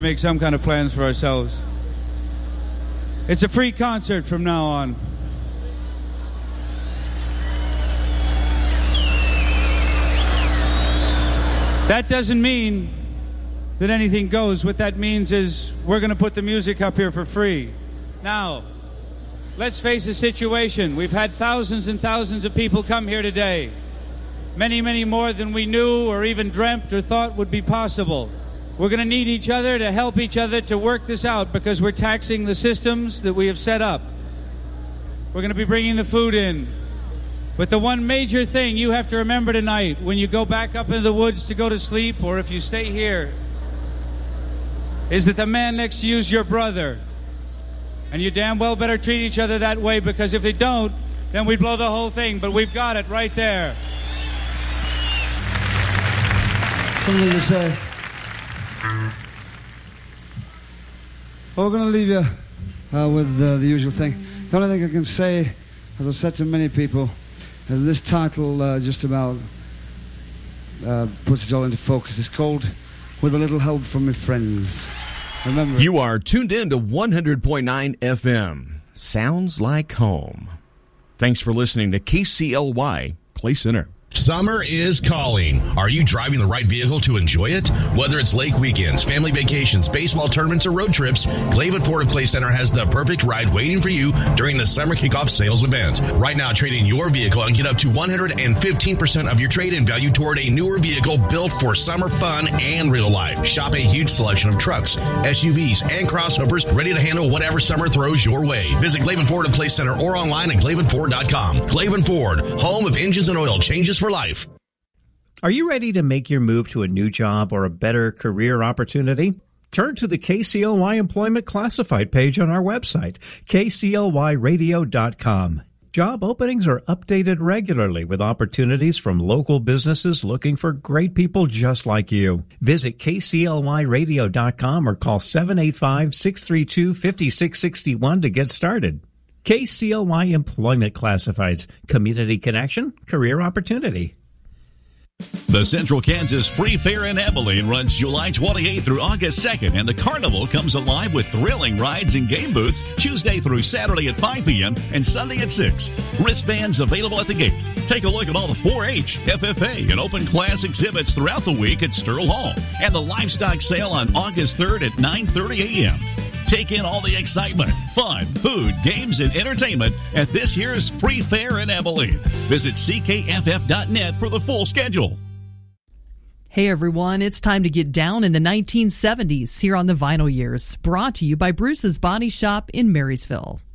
Make some kind of plans for ourselves. It's a free concert from now on. That doesn't mean that anything goes. What that means is we're going to put the music up here for free. Now, let's face the situation. We've had thousands and thousands of people come here today. Many, many more than we knew or even dreamt or thought would be possible. We're going to need each other to help each other to work this out because we're taxing the systems that we have set up. We're going to be bringing the food in. But the one major thing you have to remember tonight when you go back up into the woods to go to sleep or if you stay here is that the man next to you is your brother. And you damn well better treat each other that way because if they don't, then we blow the whole thing. But we've got it right there. Something to say. Well, we're going to leave you with the usual thing. The only thing I can say, as I've said to many people, is this title just about puts it all into focus. It's called With a Little Help from My Friends. Remember, you are tuned in to 100.9 FM. Sounds like home. Thanks for listening to KCLY Clay Center. Summer is calling. Are you driving the right vehicle to enjoy it? Whether it's lake weekends, family vacations, baseball tournaments, or road trips, Clavin Ford of Clay Center has the perfect ride waiting for you during the summer kickoff sales event. Right now, trade in your vehicle and get up to 115% of your trade-in value toward a newer vehicle built for summer fun and real life. Shop a huge selection of trucks, SUVs, and crossovers ready to handle whatever summer throws your way. Visit Clavin Ford of Clay Center or online at clavinford.com. Clavin Ford, home of engines and oil changes for life. Are you ready to make your move to a new job or a better career opportunity? Turn to the KCLY Employment Classified page on our website, kclyradio.com. Job openings are updated regularly with opportunities from local businesses looking for great people just like you. Visit kclyradio.com or call 785-632-5661 to get started. KCLY Employment Classifieds, community connection, career opportunity. The Central Kansas Free Fair in Abilene runs July 28th through August 2nd, and the carnival comes alive with thrilling rides and game booths Tuesday through Saturday at 5 p.m. and Sunday at 6. Wristbands available at the gate. Take a look at all the 4-H, FFA, and open class exhibits throughout the week at Sterl Hall, and the livestock sale on August 3rd at 9:30 a.m. Take in all the excitement, fun, food, games, and entertainment at this year's Free Fair in Abilene. Visit ckff.net for the full schedule. Hey everyone, it's time to get down in the 1970s here on the Vinyl Years. Brought to you by Bruce's Body Shop in Marysville.